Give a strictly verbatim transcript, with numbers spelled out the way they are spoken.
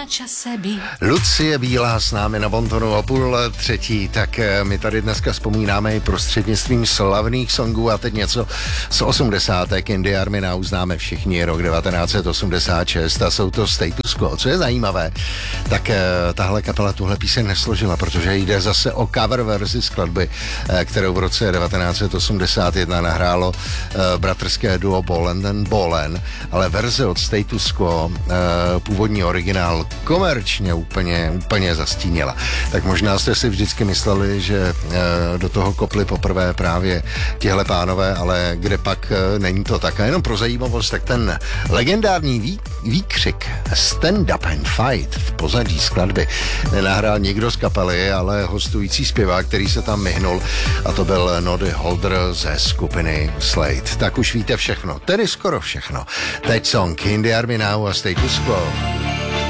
na čase být. Lucie Bílá s námi na Bontonu o půl třetí, tak my tady dneska vzpomínáme i prostřednictvím slavných songů a teď něco z osmdesátek. In the Army Now známe všichni, rok devatenáct set osmdesát šest a jsou to Status Quo. Co je zajímavé, tak tahle kapela tuhle píseň nesložila, protože jde zase o cover verzi skladby, kterou v roce devatenáct set osmdesát jedna nahrálo bratrské duo Bolen and Bolen, ale verze od Status Quo, původní originál, komerčně úplně, úplně zastínila. Tak možná jste si vždycky mysleli, že do toho kopli poprvé právě tihle pánové, ale kde pak není to tak. A jenom pro zajímavost, tak ten legendární vý, výkřik Stand Up and Fight v pozadí skladby nenahrál nikdo z kapely, ale hostující zpěvák, který se tam myhnul, a to byl Noddy Holder ze skupiny Slade. Tak už víte všechno, tedy skoro všechno. Teď song In the Army Now a Status Quo.